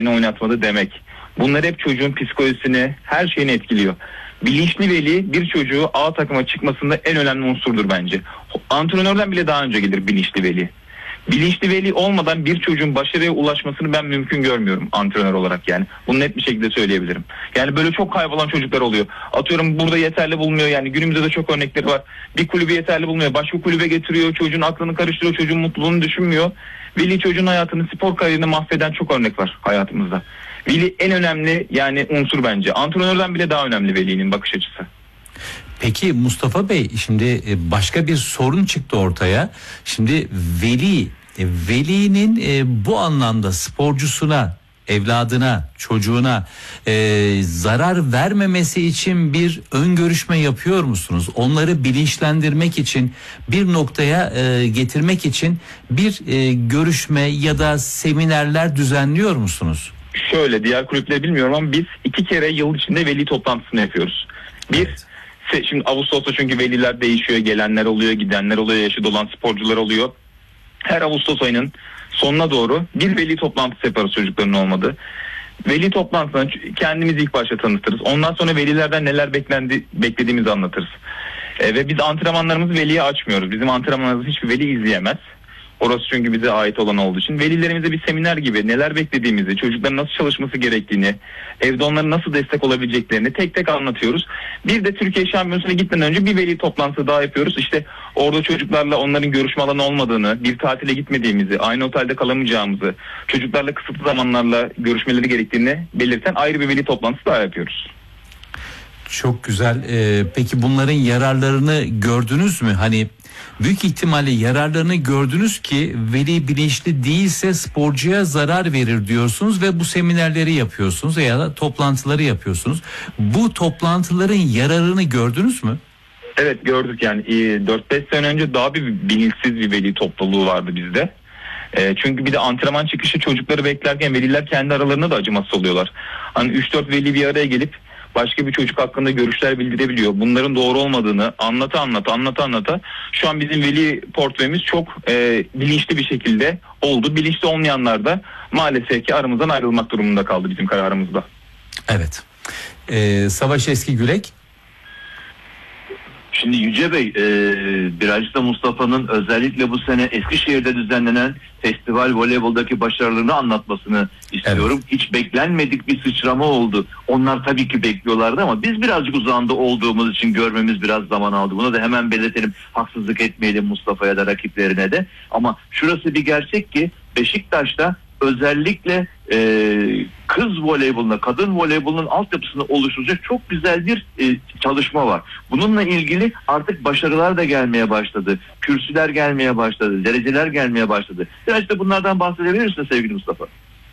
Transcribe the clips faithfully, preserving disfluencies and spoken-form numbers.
oynatmadı demek. Bunlar hep çocuğun psikolojisini, her şeyini etkiliyor. Bilinçli veli bir çocuğu A takıma çıkmasında en önemli unsurdur bence. Antrenörden bile daha önce gelir bilinçli veli. Bilinçli veli olmadan bir çocuğun başarıya ulaşmasını ben mümkün görmüyorum antrenör olarak yani. Bunu net bir şekilde söyleyebilirim. Yani böyle çok kaybolan çocuklar oluyor. Atıyorum burada yeterli bulmuyor, yani günümüzde de çok örnekleri var. Bir kulübü yeterli bulmuyor, başka kulübe getiriyor, çocuğun aklını karıştırıyor, çocuğun mutluluğunu düşünmüyor. Veli çocuğun hayatını, spor kariyerini mahveden çok örnek var hayatımızda. Veli en önemli yani unsur bence. Antrenörden bile daha önemli velinin bakış açısı. Peki Mustafa Bey, şimdi başka bir sorun çıktı ortaya. Şimdi veli, velinin bu anlamda sporcusuna, evladına, çocuğuna e, zarar vermemesi için bir ön görüşme yapıyor musunuz? Onları bilinçlendirmek için, bir noktaya e, getirmek için bir e, görüşme ya da seminerler düzenliyor musunuz? Şöyle, diğer kulüpleri bilmiyorum ama biz iki kere yıl içinde veli toplantısını yapıyoruz. Bir, evet. Şimdi Ağustos'ta çünkü veliler değişiyor, gelenler oluyor, gidenler oluyor, yaşı dolan sporcular oluyor. Her Ağustos ayının sonuna doğru bir veli toplantısı yaparız çocukların olmadığı. Veli toplantısına kendimizi ilk başta tanıtırız. Ondan sonra velilerden neler beklendi, beklediğimizi anlatırız. E, ve biz antrenmanlarımızı veliye açmıyoruz. Bizim antrenmanlarımızı hiçbir veli izleyemez. Orası çünkü bize ait olan olduğu için. Velilerimize bir seminer gibi neler beklediğimizi, çocukların nasıl çalışması gerektiğini, evde onlara nasıl destek olabileceklerini tek tek anlatıyoruz. Bir de Türkiye Şampiyonası'na gitmeden önce bir veli toplantısı daha yapıyoruz. İşte orada çocuklarla onların görüşme alanı olmadığını, bir tatile gitmediğimizi, aynı otelde kalamayacağımızı, çocuklarla kısıtlı zamanlarla görüşmeleri gerektiğini belirten ayrı bir veli toplantısı daha yapıyoruz. Çok güzel. Ee, peki bunların yararlarını gördünüz mü? Hani büyük ihtimalle yararlarını gördünüz ki veli bilinçli değilse sporcuya zarar verir diyorsunuz ve bu seminerleri yapıyorsunuz ya da toplantıları yapıyorsunuz. Bu toplantıların yararını gördünüz mü? Evet, gördük yani. dört beş sene önce daha bir bilinçsiz bir veli topluluğu vardı bizde. E, çünkü bir de antrenman çıkışı çocukları beklerken veliler kendi aralarında da acımasız oluyorlar. Hani üç dört veli bir araya gelip başka bir çocuk hakkında görüşler bildirebiliyor. Bunların doğru olmadığını anlata anlata anlata anlata şu an bizim veli portföyümüz çok e, bilinçli bir şekilde oldu. Bilinçli olmayanlar da maalesef ki aramızdan ayrılmak durumunda kaldı bizim kararımızda. Evet. Ee, Savaş Eskigürek. Şimdi Yüce Bey, e, birazcık da Mustafa'nın özellikle bu sene Eskişehir'de düzenlenen festival voleyboldaki başarılarını anlatmasını istiyorum. Evet. Hiç beklenmedik bir sıçrama oldu. Onlar tabii ki bekliyorlardı ama biz birazcık uzağında olduğumuz için görmemiz biraz zaman aldı. Bunu da hemen belirtelim. Haksızlık etmeyelim Mustafa'ya da rakiplerine de. Ama şurası bir gerçek ki Beşiktaş'ta özellikle e, kız voleyboluna, kadın voleybolunun altyapısını oluşturacak çok güzel bir e, çalışma var. Bununla ilgili artık başarılar da gelmeye başladı. Kürsüler gelmeye başladı. Dereceler gelmeye başladı. Biraz da bunlardan bahsedebilir misin sevgili Mustafa?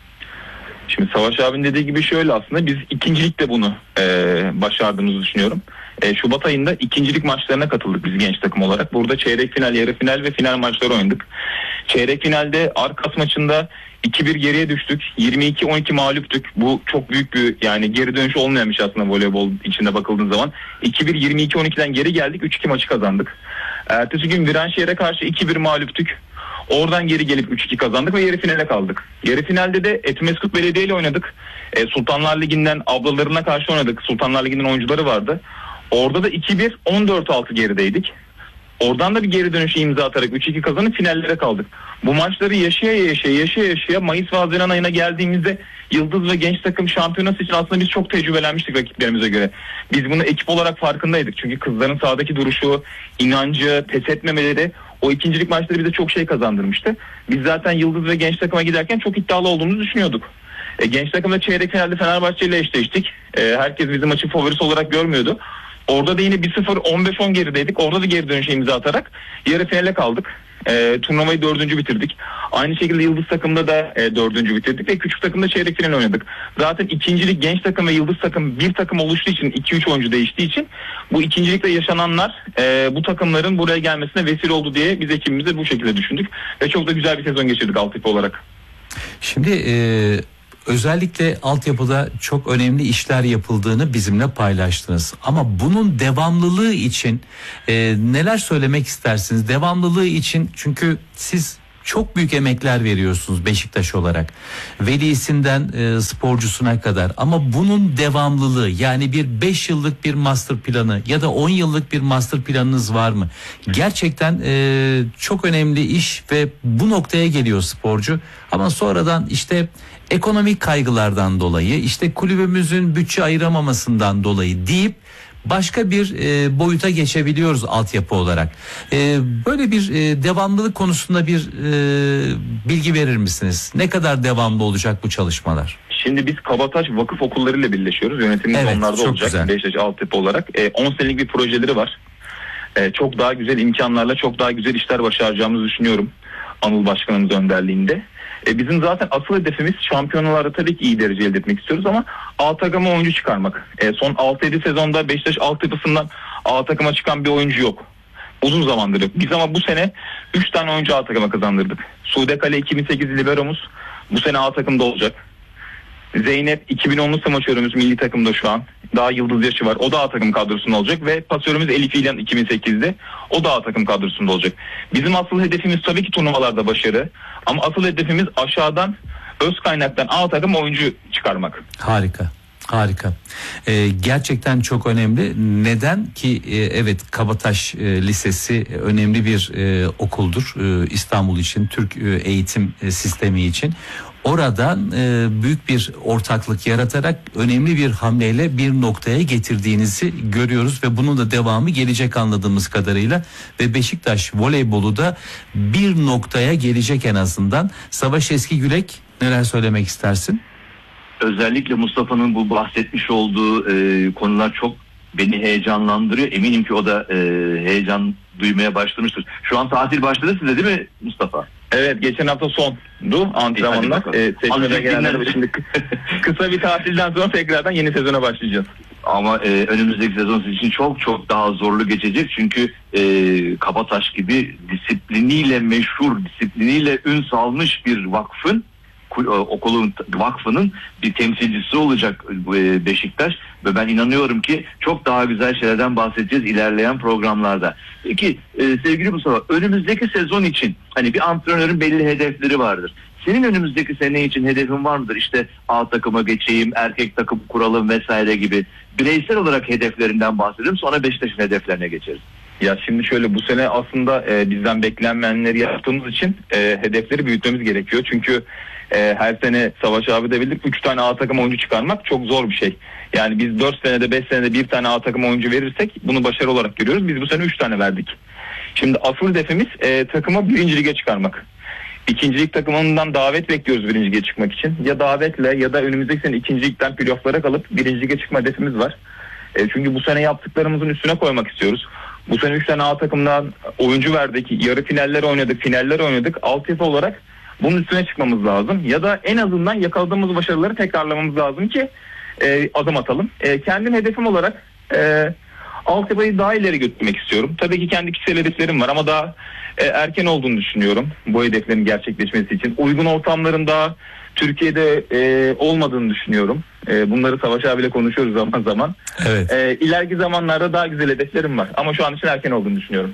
Şimdi Savaş abinin dediği gibi şöyle, aslında biz ikincilikte bunu e, başardığımızı düşünüyorum. E, Şubat ayında ikincilik maçlarına katıldık biz genç takım olarak. Burada çeyrek final, yarı final ve final maçları oynadık. Çeyrek finalde Arkas maçında iki bir geriye düştük. yirmi iki on iki mağluptük. Bu çok büyük bir, yani geri dönüş olmayan bir şey aslında voleybol içinde bakıldığın zaman. iki bir yirmi iki on ikiden geri geldik. üç iki maçı kazandık. Ertesi gün Viranşehir'e karşı iki bir mağluptük. Oradan geri gelip üç iki kazandık ve yarı finale kaldık. Yarı finalde de Etimeskut Belediye ile oynadık. E, Sultanlar Ligi'nden ablalarına karşı oynadık. Sultanlar Ligi'nden oyuncuları vardı. Orada da iki bir on dört altı gerideydik. Oradan da bir geri dönüşü imza atarak üç iki kazanıp finallere kaldık. Bu maçları yaşaya yaşaya yaşaya yaşaya Mayıs ve Haziran ayına geldiğimizde Yıldız ve Genç Takım Şampiyonası için aslında biz çok tecrübelenmiştik rakiplerimize göre. Biz bunu ekip olarak farkındaydık. Çünkü kızların sahadaki duruşu, inancı, pes etmemeleri o ikincilik maçları bize çok şey kazandırmıştı. Biz zaten Yıldız ve Genç Takım'a giderken çok iddialı olduğumuzu düşünüyorduk. E, Genç Takım'da çeyrek finalde Fenerbahçe ile eşleştik. E, herkes bizim maçın favorisi olarak görmüyordu. Orada da yine bir sıfır on beş on gerideydik. Orada da geri dönüşe imza atarak yarı finale kaldık. E, turnuvayı dördüncü bitirdik. Aynı şekilde Yıldız takımda da e, dördüncü bitirdik ve küçük takımda çeyrek final oynadık. Zaten ikincilik genç takım ve Yıldız takım bir takım oluştuğu için, iki üç oyuncu değiştiği için bu ikincilikte yaşananlar e, bu takımların buraya gelmesine vesile oldu diye biz ekibimizde bu şekilde düşündük. Ve çok da güzel bir sezon geçirdik altyapı olarak. Şimdi e, özellikle altyapıda çok önemli işler yapıldığını bizimle paylaştınız. Ama bunun devamlılığı için e, neler söylemek istersiniz? Devamlılığı için, çünkü siz çok büyük emekler veriyorsunuz Beşiktaş olarak. Velisinden e, sporcusuna kadar, ama bunun devamlılığı, yani bir beş yıllık bir master planı ya da on yıllık bir master planınız var mı? Gerçekten e, çok önemli iş ve bu noktaya geliyor sporcu, ama sonradan işte ekonomik kaygılardan dolayı, işte kulübümüzün bütçe ayıramamasından dolayı deyip başka bir e, boyuta geçebiliyoruz altyapı olarak. E, böyle bir e, devamlılık konusunda bir e, bilgi verir misiniz? Ne kadar devamlı olacak bu çalışmalar? Şimdi biz Kabataş Vakıf Okulları ile birleşiyoruz. Yönetimimiz Evet, onlarda çok olacak. güzel. Beşiktaş altyapı olarak. E, on senelik bir projeleri var. E, çok daha güzel imkanlarla çok daha güzel işler başaracağımızı düşünüyorum. Anıl Başkanımız önderliğinde. E, bizim zaten asıl hedefimiz şampiyonalarda tabii ki iyi derece elde etmek istiyoruz ama A takıma oyuncu çıkarmak. E, son altı yedi sezonda Beşiktaş altyapısından A takıma çıkan bir oyuncu yok. Uzun zamandır yok. Biz ama bu sene üç tane oyuncu A takıma kazandırdık. Sude Kale iki bin sekiz liberomuz bu sene A takımda olacak. Zeynep iki bin onlu smaçörümüz milli takımda şu an. Daha yıldız yaşı var. O da A takım kadrosunda olacak ve pasörümüz Elif İlhan iki bin sekizde. O da A takım kadrosunda olacak. Bizim asıl hedefimiz tabii ki turnuvalarda başarı. Ama asıl hedefimiz aşağıdan öz kaynaktan A takım oyuncu çıkarmak. Harika. Harika. Ee, gerçekten çok önemli. Neden ki e, evet, Kabataş e, Lisesi önemli bir e, okuldur e, İstanbul için, Türk e, eğitim e, sistemi için. Oradan e, büyük bir ortaklık yaratarak önemli bir hamleyle bir noktaya getirdiğinizi görüyoruz ve bunun da devamı gelecek anladığımız kadarıyla ve Beşiktaş voleybolu da bir noktaya gelecek en azından. Savaş Eskigülek, neler söylemek istersin? Özellikle Mustafa'nın bu bahsetmiş olduğu e, konular çok beni heyecanlandırıyor. Eminim ki o da e, heyecan duymaya başlamıştır. Şu an tatil başladı size değil mi Mustafa? Evet, geçen hafta sondu antrenmanlar. E, seçmede gelenler şimdi kısa bir tatilden sonra tekrardan yeni sezona başlayacağız. Ama e, önümüzdeki sezon sizin için çok çok daha zorlu geçecek. Çünkü e, Kabataş gibi disipliniyle meşhur, disipliniyle ün salmış bir vakfın, okulun, vakfının bir temsilcisi olacak Beşiktaş ve ben inanıyorum ki çok daha güzel şeylerden bahsedeceğiz ilerleyen programlarda. Peki sevgili Mustafa, önümüzdeki sezon için hani bir antrenörün belli hedefleri vardır. Senin önümüzdeki sene için hedefin var mıdır? İşte A takıma geçeyim, erkek takım kuralım vesaire gibi bireysel olarak hedeflerinden bahsedelim, sonra Beşiktaş'ın hedeflerine geçeriz. Ya şimdi şöyle, bu sene aslında e, bizden beklenmeyenleri yaptığımız için e, hedefleri büyütmemiz gerekiyor. Çünkü e, her sene Savaş abi de bildik, üç tane A takım oyuncu çıkarmak çok zor bir şey. Yani biz dört senede beş senede bir tane A takım oyuncu verirsek bunu başarı olarak görüyoruz. Biz bu sene üç tane verdik. Şimdi asıl hedefimiz e, takımı birinci lige çıkarmak. İkincilik takımından davet bekliyoruz birinci lige çıkmak için. Ya davetle ya da önümüzdeki sene ikinci ligden playoff'lara kalıp birinci lige çıkma hedefimiz var. E, çünkü bu sene yaptıklarımızın üstüne koymak istiyoruz. Bu sene üç tane A takımdan oyuncu verdik. Yarı finaller oynadık, finaller oynadık. Altyapı olarak bunun üstüne çıkmamız lazım. Ya da en azından yakaladığımız başarıları tekrarlamamız lazım ki e, adım atalım. E, kendim hedefim olarak e, altyapıyı daha ileri götürmek istiyorum. Tabii ki kendi kişisel hedeflerim var ama daha e, erken olduğunu düşünüyorum bu hedeflerin gerçekleşmesi için. Uygun ortamların daha Türkiye'de e, olmadığını düşünüyorum. E, bunları Savaş abiyle konuşuyoruz zaman zaman. Evet. E, ileriki zamanlarda daha güzel hedeflerim var ama şu an için erken olduğunu düşünüyorum.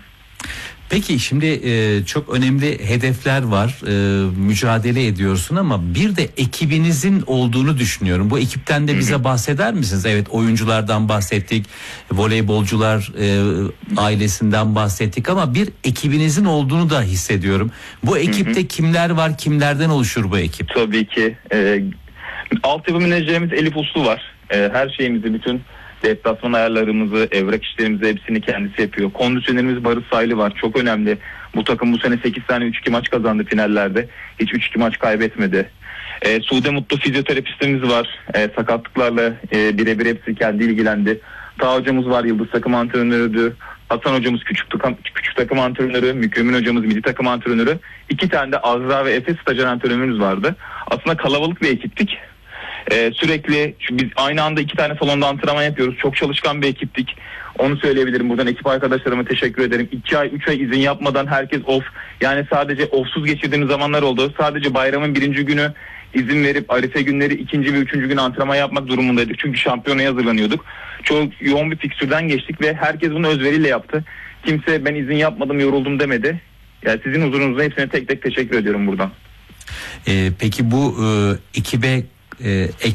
Peki şimdi e, çok önemli hedefler var, e, mücadele ediyorsun ama bir de ekibinizin olduğunu düşünüyorum. Bu ekipten de bize bahseder misiniz? Evet, oyunculardan bahsettik, voleybolcular e, ailesinden bahsettik ama bir ekibinizin olduğunu da hissediyorum. Bu ekipte hı hı. kimler var, kimlerden oluşur bu ekip? Tabii ki e, altyapı menajerimiz Elif Uslu var. E, her şeyimizi, bütün deplasman ayarlarımızı, evrak işlerimizi hepsini kendisi yapıyor. Kondisyonerimiz Barış Saylı var. Çok önemli. Bu takım bu sene sekiz tane üç iki maç kazandı finallerde. Hiç üç iki maç kaybetmedi. E, Sude Mutlu fizyoterapistimiz var. E, sakatlıklarla e, birebir hepsi kendi ilgilendi. Ta hocamız var, yıldız takım antrenörüydü. Hasan hocamız küçük takım, küçük takım antrenörü. Mükremin hocamız milli takım antrenörü. İki tane de Azra ve Efe stajyer antrenörümüz vardı. Aslında kalabalık bir ekiptik. Ee, sürekli biz aynı anda iki tane salonda antrenman yapıyoruz. Çok çalışkan bir ekiptik. Onu söyleyebilirim. Buradan ekip arkadaşlarıma teşekkür ederim. iki ay üç ay izin yapmadan herkes off. Yani sadece offsuz geçirdiğimiz zamanlar oldu. Sadece bayramın birinci günü izin verip Arife günleri ikinci ve üçüncü gün antrenman yapmak durumundaydık. Çünkü şampiyonaya hazırlanıyorduk. Çok yoğun bir fikstürden geçtik ve herkes bunu özveriyle yaptı. Kimse ben izin yapmadım, yoruldum demedi. Yani sizin huzurunuza hepsine tek tek teşekkür ediyorum buradan. Ee, peki bu e, ekibe e, ek